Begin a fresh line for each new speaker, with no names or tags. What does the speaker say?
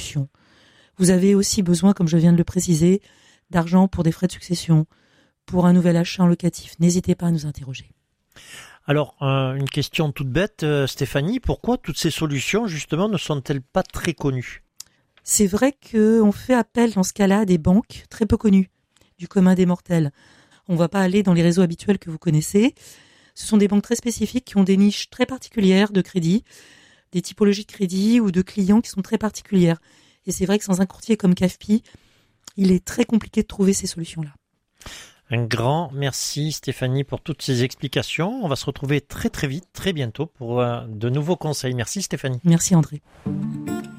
solutions. Vous avez aussi besoin, comme je viens de le préciser, d'argent pour des frais de succession, pour un nouvel achat en locatif. N'hésitez pas à nous interroger.
Alors, une question toute bête, Stéphanie, pourquoi toutes ces solutions, justement, ne sont-elles pas très connues ?
C'est vrai qu'on fait appel dans ce cas-là à des banques très peu connues, du commun des mortels. On ne va pas aller dans les réseaux habituels que vous connaissez. Ce sont des banques très spécifiques qui ont des niches très particulières de crédit, des typologies de crédit ou de clients qui sont très particulières. Et c'est vrai que sans un courtier comme CAFPI, il est très compliqué de trouver ces solutions-là.
Un grand merci Stéphanie pour toutes ces explications. On va se retrouver très très vite, très bientôt pour de nouveaux conseils. Merci Stéphanie.
Merci André.